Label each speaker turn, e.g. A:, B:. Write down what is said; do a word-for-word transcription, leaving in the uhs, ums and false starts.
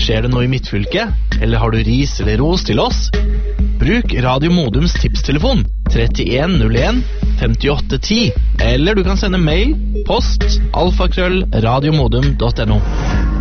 A: Skjer det noe i midtfylket? Eller har du ris eller ros til oss? Bruk Radio Modums tipstelefon trettien null en femtiåtte ti. Eller du kan sende mail, post, alfakrøll, radiomodum punktum no.